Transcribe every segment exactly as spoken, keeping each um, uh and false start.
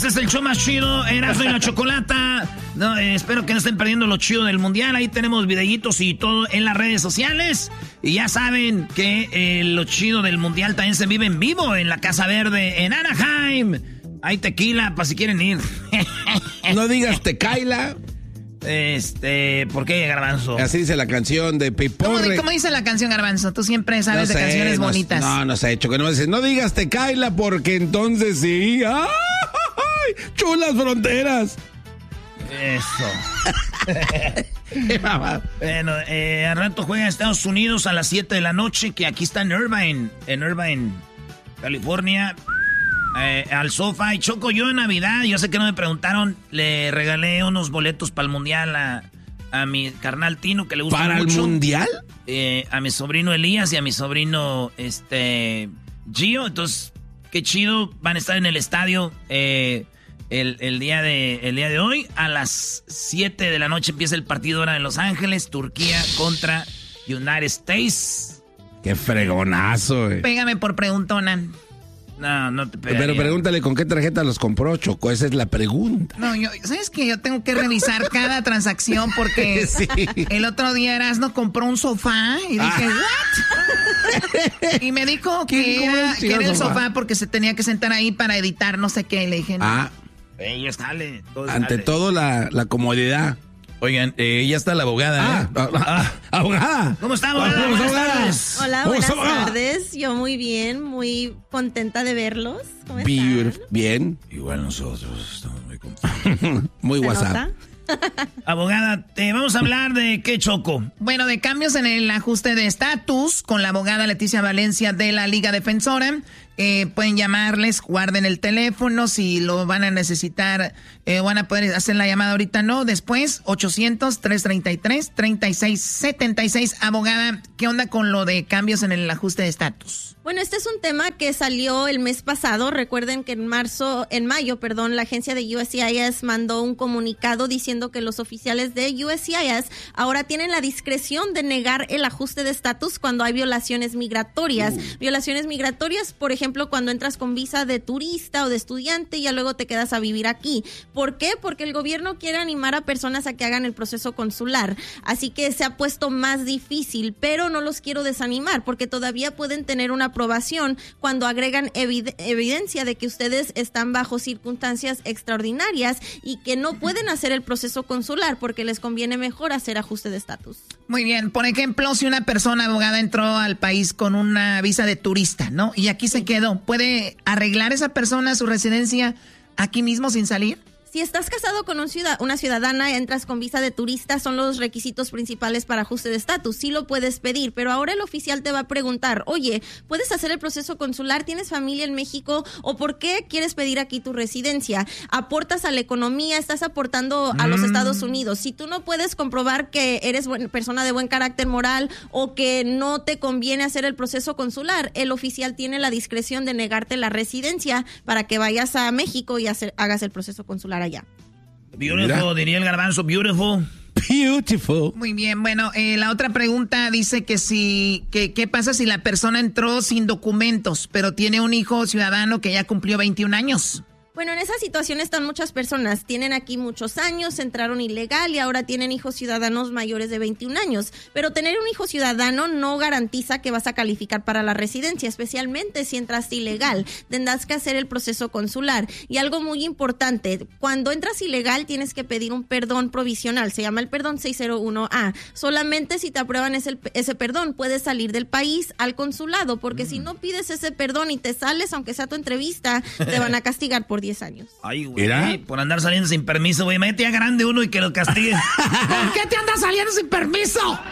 es el show más chido, Erasmo y la Chocolata. No, eh, espero que no estén perdiendo lo chido del mundial. Ahí tenemos videitos y todo en las redes sociales. Y ya saben que eh, lo chido del mundial también se vive en vivo en la Casa Verde en Anaheim. Hay tequila para si quieren ir. No digas tequila. Este, ¿por qué, Garbanzo? Así dice la canción de Piporre. ¿Cómo, ¿Cómo dice la canción, Garbanzo? Tú siempre sabes no de sé, canciones no, bonitas. No, no sé, Choco, no dices, no digas tequila porque entonces sí. ¡Ay! ¡Chulas fronteras! Eso. Bueno, eh, al rato juega en Estados Unidos a las siete de la noche, que aquí está en Irvine, en Irvine, California. Eh, al sofá. Y Choco, yo en Navidad, yo sé que no me preguntaron, le regalé unos boletos para el mundial a, a mi carnal Tino, que le gusta ¿Para mucho. el mundial? Eh, a mi sobrino Elías y a mi sobrino este Gio. Entonces, qué chido, van a estar en el estadio eh, el, el, día de, el día de hoy. A las siete de la noche empieza el partido ahora en Los Ángeles, Turquía contra United States. Qué fregonazo, eh. Pégame por preguntona. No, no te pegaría. Pero pregúntale con qué tarjeta los compró, Choco. Esa es la pregunta. No, yo, ¿sabes qué? Yo tengo que revisar cada transacción porque Sí. el otro día Erasmo compró un sofá y dije, Ah. ¿what? Y me dijo ¿Quién que compró era, un que era el sofá? sofá porque se tenía que sentar ahí para editar no sé qué. Y le dije, no. Ah, Ella sale. todo ante sale. todo la, la comodidad. Oigan, eh, ya está la abogada, ¿eh? Ah, ah, abogada. ¿Cómo estamos? ¿Cómo Buenas estamos, abogada? tardes. Hola, ¿Cómo buenas estamos? tardes. Yo muy bien, muy contenta de verlos. ¿Cómo Beautiful. están? Bien. Igual nosotros estamos muy contentos. Muy ¿Se WhatsApp. nota? Abogada, te vamos a hablar de qué, Choco. Bueno, de cambios en el ajuste de estatus con la abogada Leticia Valencia de la Liga Defensora. Eh, pueden llamarles, guarden el teléfono si lo van a necesitar, eh, van a poder hacer la llamada ahorita, no, después, ochocientos, trescientos treinta y tres, treinta y seis setenta y seis. Abogada, ¿qué onda con lo de cambios en el ajuste de estatus? Bueno, este es un tema que salió el mes pasado. Recuerden que en marzo, en mayo, perdón, la agencia de U S C I S mandó un comunicado diciendo que los oficiales de U S C I S ahora tienen la discreción de negar el ajuste de estatus cuando hay violaciones migratorias. Uh. Violaciones migratorias, por ejemplo, cuando entras con visa de turista o de estudiante y ya luego te quedas a vivir aquí. ¿Por qué? Porque el gobierno quiere animar a personas a que hagan el proceso consular. Así que se ha puesto más difícil, pero no los quiero desanimar porque todavía pueden tener una aprobación cuando agregan evid- evidencia de que ustedes están bajo circunstancias extraordinarias y que no pueden hacer el proceso consular porque les conviene mejor hacer ajuste de estatus. Muy bien, por ejemplo, si una persona, abogada, entró al país con una visa de turista, ¿no? Y aquí se quedó, ¿puede arreglar esa persona su residencia aquí mismo sin salir? Si estás casado con un ciudad- una ciudadana, entras con visa de turista, son los requisitos principales para ajuste de estatus. Sí lo puedes pedir, pero ahora el oficial te va a preguntar, oye, ¿puedes hacer el proceso consular? ¿Tienes familia en México? ¿O por qué quieres pedir aquí tu residencia? ¿Aportas a la economía? ¿Estás aportando a los Mm. Estados Unidos? Si tú no puedes comprobar que eres buen- persona de buen carácter moral o que no te conviene hacer el proceso consular, el oficial tiene la discreción de negarte la residencia para que vayas a México y hacer, hagas el proceso consular allá. Beautiful, Mira. diría el Garbanzo, beautiful. Beautiful. Muy bien, bueno, eh, la otra pregunta dice que si, que, ¿qué pasa si la persona entró sin documentos, pero tiene un hijo ciudadano que ya cumplió veintiún años? Bueno, en esa situación están muchas personas. Tienen aquí muchos años, entraron ilegal y ahora tienen hijos ciudadanos mayores de veintiún años. Pero tener un hijo ciudadano no garantiza que vas a calificar para la residencia, especialmente si entraste ilegal. Tendrás que hacer el proceso consular. Y algo muy importante, cuando entras ilegal tienes que pedir un perdón provisional. Se llama el perdón seiscientos uno A. Solamente si te aprueban ese, ese perdón puedes salir del país al consulado, porque mm. si no pides ese perdón y te sales, aunque sea tu entrevista, te van a castigar por diez años. Ay, güey, por andar saliendo sin permiso, güey. Imagínate ya grande uno y que lo castiguen. ¿Por qué te andas saliendo sin permiso?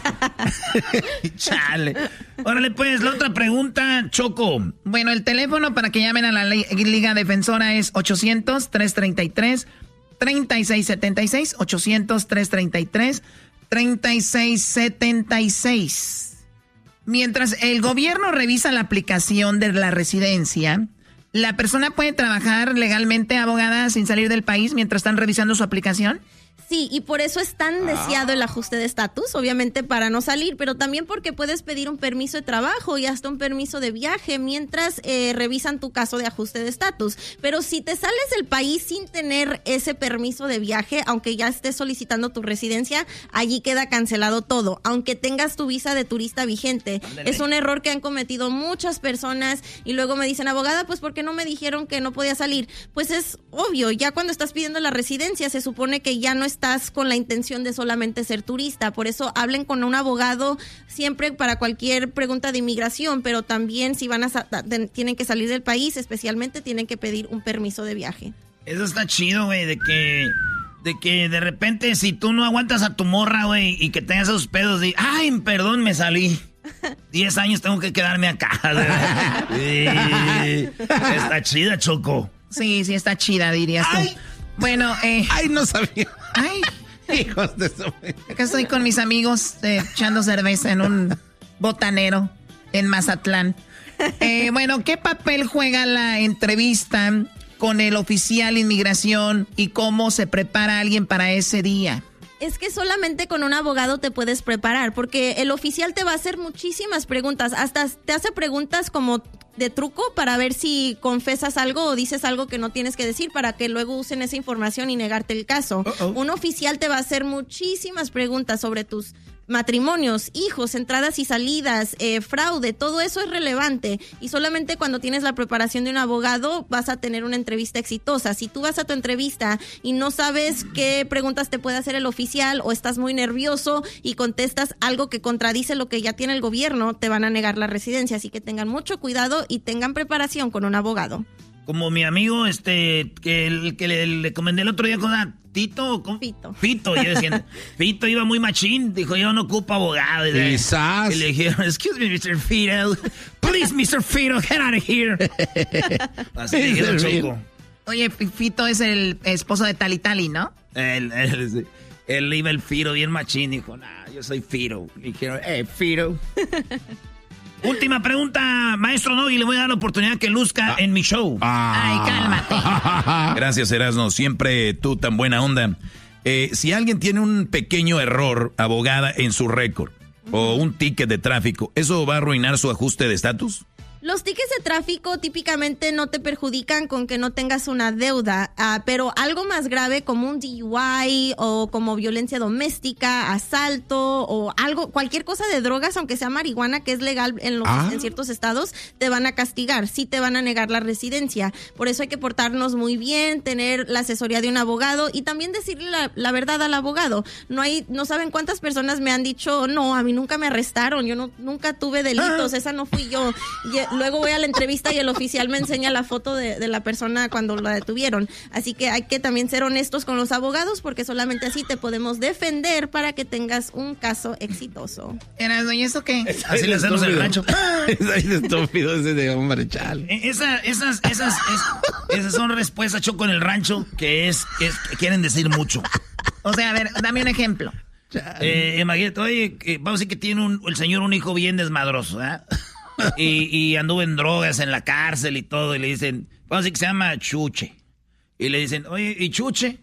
Chale. Órale, pues, la otra pregunta, Choco. Bueno, el teléfono para que llamen a la Liga Defensora es ochocientos, trescientos treinta y tres, treinta y seis setenta y seis. ochocientos, trescientos treinta y tres, treinta y seis setenta y seis. Mientras el gobierno revisa la aplicación de la residencia, ¿la persona puede trabajar legalmente, abogada, sin salir del país mientras están revisando su aplicación? Sí, y por eso es tan deseado el ajuste de estatus, obviamente para no salir, pero también porque puedes pedir un permiso de trabajo y hasta un permiso de viaje mientras eh, revisan tu caso de ajuste de estatus. Pero si te sales del país sin tener ese permiso de viaje, aunque ya estés solicitando tu residencia, allí queda cancelado todo, aunque tengas tu visa de turista vigente. Ándale. Es un error que han cometido muchas personas y luego me dicen, abogada, pues ¿por qué no me dijeron que no podía salir? Pues es obvio, ya cuando estás pidiendo la residencia se supone que ya no estás con la intención de solamente ser turista, por eso hablen con un abogado siempre para cualquier pregunta de inmigración, pero también si van a tienen que salir del país, especialmente tienen que pedir un permiso de viaje. Eso está chido, güey, de que de que de repente si tú no aguantas a tu morra, güey, y que tengas esos pedos de, ay, perdón, me salí. Diez años tengo que quedarme acá. Sí, está chida, Choco. Sí, sí, está chida, dirías tú. Ay. Bueno, eh. Ay, no sabía. Ay. Hijos de su... Acá estoy con mis amigos eh, echando cerveza en un botanero en Mazatlán. Eh, bueno, ¿qué papel juega la entrevista con el oficial de inmigración y cómo se prepara alguien para ese día? Es que solamente con un abogado te puedes preparar, porque el oficial te va a hacer muchísimas preguntas, hasta te hace preguntas como de truco para ver si confesas algo o dices algo que no tienes que decir para que luego usen esa información y negarte el caso. Uh-oh. Un oficial te va a hacer muchísimas preguntas sobre tus matrimonios, hijos, entradas y salidas, eh, fraude, todo eso es relevante y solamente cuando tienes la preparación de un abogado vas a tener una entrevista exitosa. Si tú vas a tu entrevista y no sabes qué preguntas te puede hacer el oficial o estás muy nervioso y contestas algo que contradice lo que ya tiene el gobierno, te van a negar la residencia, así que tengan mucho cuidado y tengan preparación con un abogado. Como mi amigo, este, que, el, que le, le comenté el otro día con una Tito, ¿cómo? Fito. Fito, yo decía, Fito iba muy machín, dijo, yo no ocupo abogado. Y quizás. Y le dijeron, excuse me, mister Fito, please, mister Fito, get out of here. Así le dijeron, Choco. Oye, Fito es el esposo de Tali Tali, ¿no? Él, él, él iba el Fito bien machín, dijo, nah, yo soy Fito. Y dijeron, eh, Fito. Última pregunta, maestro Nogui, le voy a dar la oportunidad que luzca ah. en mi show. Ah. Ay, cálmate. Gracias, Erasno, siempre tú tan buena onda. Eh, si alguien tiene un pequeño error, abogada, en su récord uh-huh. o un ticket de tráfico, ¿eso va a arruinar su ajuste de estatus? Los tickets de tráfico típicamente no te perjudican con que no tengas una deuda, uh, pero algo más grave como un D U I o como violencia doméstica, asalto o algo, cualquier cosa de drogas, aunque sea marihuana, que es legal en, los, ah. en ciertos estados, te van a castigar, sí te van a negar la residencia. Por eso hay que portarnos muy bien, tener la asesoría de un abogado y también decirle la, la verdad al abogado. No hay, no saben cuántas personas me han dicho, no, a mí nunca me arrestaron, yo no, nunca tuve delitos, ah. esa no fui yo. Y, luego voy a la entrevista y el oficial me enseña la foto de, de la persona cuando la detuvieron. Así que hay que también ser honestos con los abogados porque solamente así te podemos defender para que tengas un caso exitoso. ¿Y eso qué? Así le hacemos el rancho. Es estúpido ese de hombre, chale. Esa, esas, esas, es, esas son respuestas, Choco, en el rancho que es, que es que quieren decir mucho. O sea, a ver, dame un ejemplo. Eh, imagínate, oye, eh, vamos a decir que tiene un, el señor un hijo bien desmadroso, ¿eh? Y, y anduvo en drogas en la cárcel y todo. Y le dicen, vamos a decir que se llama Chuche. Y le dicen, oye, ¿y Chuche?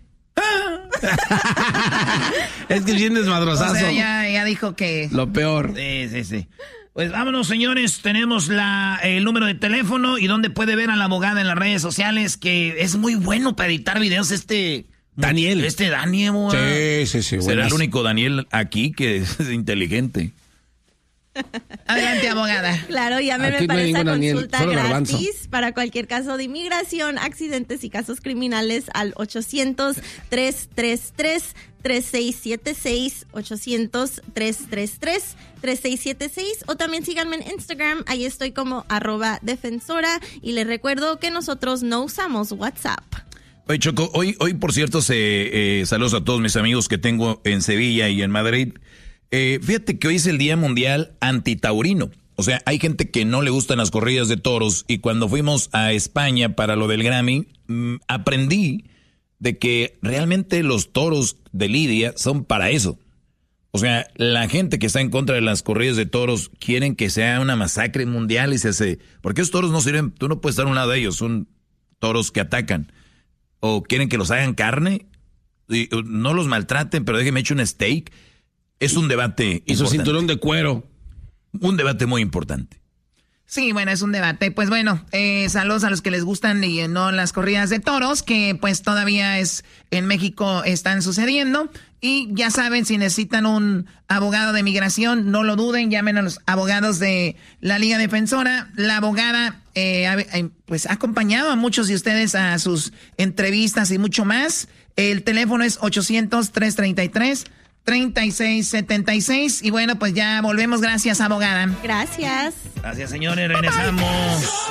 Es que es bien desmadrosazo. O sea, ya, ya dijo que... Lo peor. Sí, sí, sí. Pues vámonos, señores. Tenemos la, el número de teléfono y donde puede ver a la abogada en las redes sociales, que es muy bueno para editar videos este... Daniel. Este Daniel. Sí, sí, sí. Será el único Daniel aquí que es inteligente. Adelante, abogada. Claro, llámeme para esa consulta gratis para cualquier caso de inmigración, accidentes y casos criminales al ochocientos, tres tres tres, tres seis siete seis, ochocientos, tres tres tres, tres seis siete seis o también síganme en Instagram, ahí estoy como arroba defensora y les recuerdo que nosotros no usamos WhatsApp. Oye, Choco, hoy, hoy por cierto, se, eh, saludos a todos mis amigos que tengo en Sevilla y en Madrid. Eh, fíjate que hoy es el Día Mundial Antitaurino. O sea, hay gente que no le gustan las corridas de toros y cuando fuimos a España para lo del Grammy, mmm, aprendí de que realmente los toros de lidia son para eso. O sea, la gente que está en contra de las corridas de toros quieren que sea una masacre mundial y se hace... Porque esos toros no sirven, tú no puedes estar a un lado de ellos, son toros que atacan. O quieren que los hagan carne Y, uh, no los maltraten, pero déjenme echar un steak. Es un debate Y su importante. cinturón de cuero. Un debate muy importante. Sí, bueno, es un debate. Pues bueno, eh, saludos a los que les gustan y no las corridas de toros, que pues todavía es en México están sucediendo. Y ya saben, si necesitan un abogado de migración, no lo duden, llamen a los abogados de la Liga Defensora. La abogada eh, ha, pues ha acompañado a muchos de ustedes a sus entrevistas y mucho más. El teléfono es ochocientos, trescientos treinta y tres, treinta y seis setenta y seis. Y bueno, pues ya volvemos. Gracias, abogada. Gracias. Gracias, señores. Regresamos.